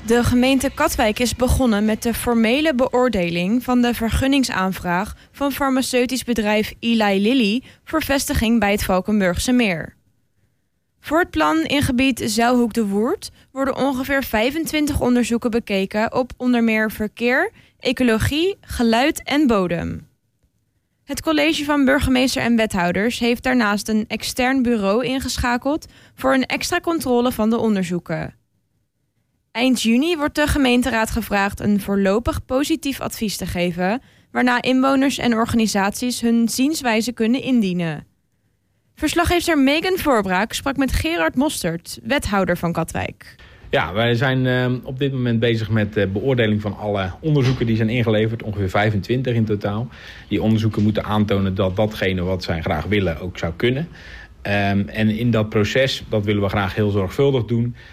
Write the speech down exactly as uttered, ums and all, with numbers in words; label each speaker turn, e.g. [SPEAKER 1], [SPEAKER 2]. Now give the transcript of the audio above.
[SPEAKER 1] De gemeente Katwijk is begonnen met de formele beoordeling van de vergunningsaanvraag van farmaceutisch bedrijf Eli Lilly voor vestiging bij het Valkenburgse Meer. Voor het plan in gebied Zijlhoek de Woerd worden ongeveer vijfentwintig onderzoeken bekeken op onder meer verkeer, ecologie, geluid en bodem. Het college van burgemeester en wethouders heeft daarnaast een extern bureau ingeschakeld voor een extra controle van de onderzoeken. Eind juni wordt de gemeenteraad gevraagd een voorlopig positief advies te geven, waarna inwoners en organisaties hun zienswijze kunnen indienen. Verslaggever Megan Voorbraak sprak met Gerard Mostert, wethouder van Katwijk.
[SPEAKER 2] Ja, wij zijn uh, op dit moment bezig met de beoordeling van alle onderzoeken die zijn ingeleverd. Ongeveer vijfentwintig in totaal. Die onderzoeken moeten aantonen dat datgene wat zij graag willen ook zou kunnen. Um, en in dat proces, dat willen we graag heel zorgvuldig doen,